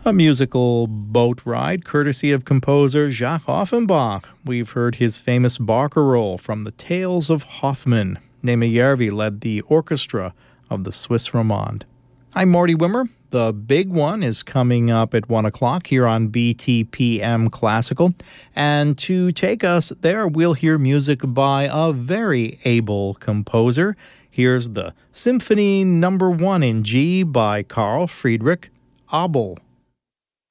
A musical boat ride courtesy of composer Jacques Offenbach. We've heard his famous barcarolle from the Tales of Hoffmann. Neeme Järvi led the orchestra of the Swiss Romande. I'm Marty Wimmer. The big one is coming up at 1 o'clock here on BTPM Classical. And to take us there, we'll hear music by a very able composer. Here's the Symphony No. 1 in G by Carl Friedrich Abel.